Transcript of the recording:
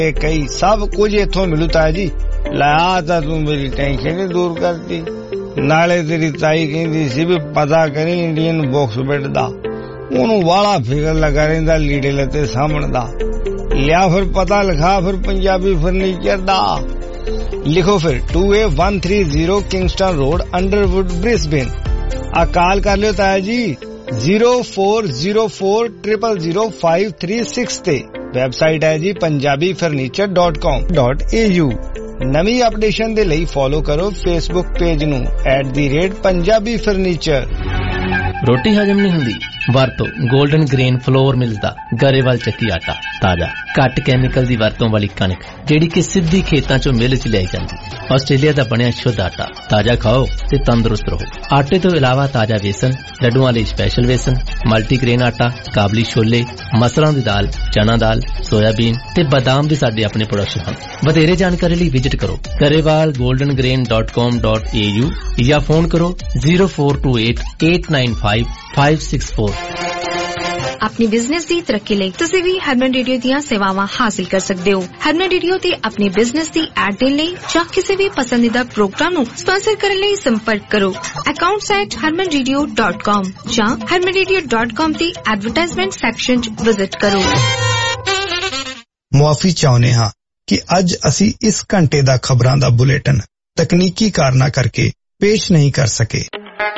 कई सब कुछ इथों मिलू ताया जी। ला तां तू मेरी टेंशन ही दूर करती। नाले तेरी ताई कहंदी सी भी पता करी इंडियन बॉक्स बेड दा, ओनू वाला फिकर लगा रहिंदा लीड़े लते सामण दा। लिया फिर पता लिखा फिर पंजाबी फर्नीचर दा। लिखो फिर 2813 Kingston road Underwood Brisbane. Call कर लियो ताया जी 0404000536 ते। वेबसाइट है जी punjabifurniture.com.au। नवी अपडेशन दे लई फॉलो करो फेसबुक पेज नू @पंजाबी फर्नीचर। रोटी हजम नहीं हुंदी वरतो गोल्डन ग्रेन फ्लोर मिलदा गरेवाल ਚੱਕੀ आटा ताजा घट कैमिकल दी वरतों वाली कणक जेड़ी कि सिद्धी खेतां चों मिल च लाई जांदी। आस्ट्रेलिया दा बनिया शुद्ध आटा ताजा खाओ ते तंदुरुस्त रहो। आटे तो इलावा ताजा बेसन, लड्डुआं लई स्पैशल बेसन, मल्टीग्रेन आटा, काबली छोले, मसरां दी दाल, चना दाल, सोयाबीन ते बादाम दे साडे अपने प्रोडक्शन हन। वधेरे जानकारी लई विजिट करो garewalgoldengrain.com.au या फोन करो 0428895564। अपनी बिजनेस दी तरक्की लई तुसीं भी हरमन रेडियो दियां सेवावां हासिल कर सकदे हो। हरमन रेडियो ते अपनी बिजनेस दी ऐड देण लई जां किसी भी पसंदीदा प्रोग्राम नूं स्पॉन्सर करन लई संपर्क करो accounts@harmanradio.com जां harmanradio.com ते एडवरटाइजमेंट सैक्शन च विजिट करो। मुआफी चाहुंदे हां कि अज असीं इस घंटे दा खबरां दा बुलेटिन तकनीकी कारणा करके पेश नहीं कर सके।